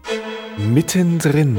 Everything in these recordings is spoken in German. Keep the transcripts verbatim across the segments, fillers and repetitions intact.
Mittendrin.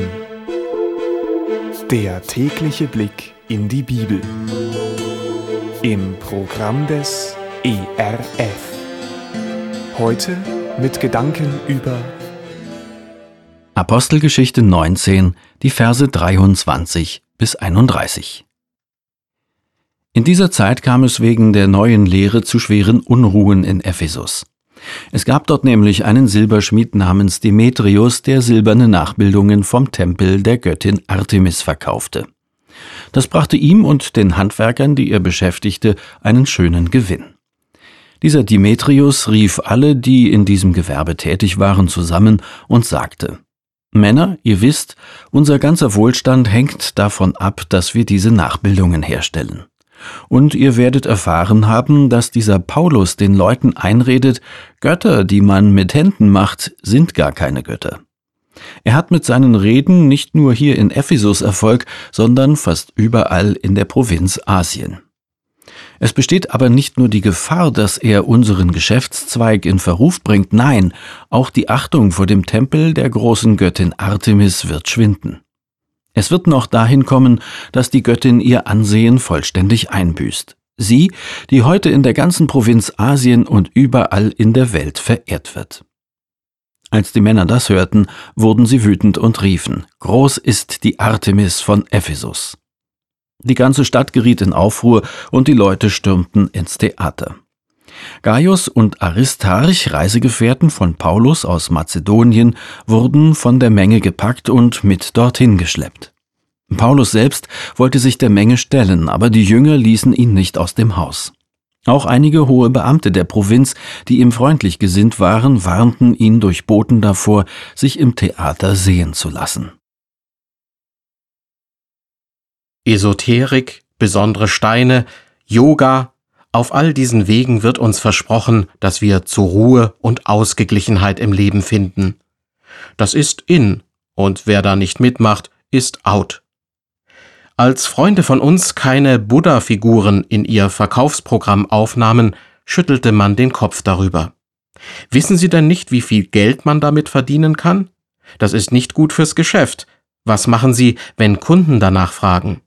Der tägliche Blick in die Bibel. Im Programm des E R F. Heute mit Gedanken über Apostelgeschichte neunzehn, die Verse dreiundzwanzig bis einunddreißig. In dieser Zeit kam es wegen der neuen Lehre zu schweren Unruhen in Ephesus. Es gab dort nämlich einen Silberschmied namens Demetrius, der silberne Nachbildungen vom Tempel der Göttin Artemis verkaufte. Das brachte ihm und den Handwerkern, die er beschäftigte, einen schönen Gewinn. Dieser Demetrius rief alle, die in diesem Gewerbe tätig waren, zusammen und sagte: Männer, ihr wisst, unser ganzer Wohlstand hängt davon ab, dass wir diese Nachbildungen herstellen. Und ihr werdet erfahren haben, dass dieser Paulus den Leuten einredet, Götter, die man mit Händen macht, sind gar keine Götter. Er hat mit seinen Reden nicht nur hier in Ephesus Erfolg, sondern fast überall in der Provinz Asien. Es besteht aber nicht nur die Gefahr, dass er unseren Geschäftszweig in Verruf bringt, nein, auch die Achtung vor dem Tempel der großen Göttin Artemis wird schwinden. Es wird noch dahin kommen, dass die Göttin ihr Ansehen vollständig einbüßt. Sie, die heute in der ganzen Provinz Asien und überall in der Welt verehrt wird. Als die Männer das hörten, wurden sie wütend und riefen: Groß ist die Artemis von Ephesus. Die ganze Stadt geriet in Aufruhr und die Leute stürmten ins Theater. Gaius und Aristarch, Reisegefährten von Paulus aus Mazedonien, wurden von der Menge gepackt und mit dorthin geschleppt. Paulus selbst wollte sich der Menge stellen, aber die Jünger ließen ihn nicht aus dem Haus. Auch einige hohe Beamte der Provinz, die ihm freundlich gesinnt waren, warnten ihn durch Boten davor, sich im Theater sehen zu lassen. Esoterik, besondere Steine, Yoga, auf all diesen Wegen wird uns versprochen, dass wir zur Ruhe und Ausgeglichenheit im Leben finden. Das ist in, und wer da nicht mitmacht, ist out. Als Freunde von uns keine Buddha-Figuren in ihr Verkaufsprogramm aufnahmen, schüttelte man den Kopf darüber. Wissen Sie denn nicht, wie viel Geld man damit verdienen kann? Das ist nicht gut fürs Geschäft. Was machen Sie, wenn Kunden danach fragen?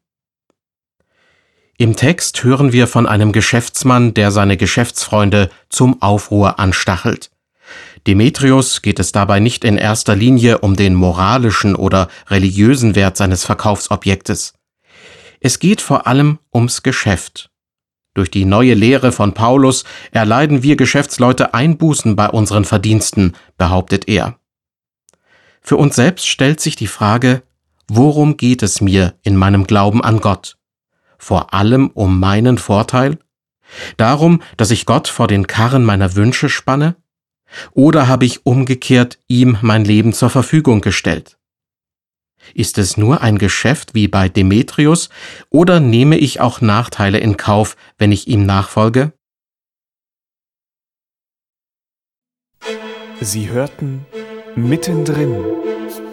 Im Text hören wir von einem Geschäftsmann, der seine Geschäftsfreunde zum Aufruhr anstachelt. Demetrius geht es dabei nicht in erster Linie um den moralischen oder religiösen Wert seines Verkaufsobjektes. Es geht vor allem ums Geschäft. Durch die neue Lehre von Paulus erleiden wir Geschäftsleute Einbußen bei unseren Verdiensten, behauptet er. Für uns selbst stellt sich die Frage: Worum geht es mir in meinem Glauben an Gott? Vor allem um meinen Vorteil? Darum, dass ich Gott vor den Karren meiner Wünsche spanne? Oder habe ich umgekehrt ihm mein Leben zur Verfügung gestellt? Ist es nur ein Geschäft wie bei Demetrius, oder nehme ich auch Nachteile in Kauf, wenn ich ihm nachfolge? Sie hörten Mittendrin,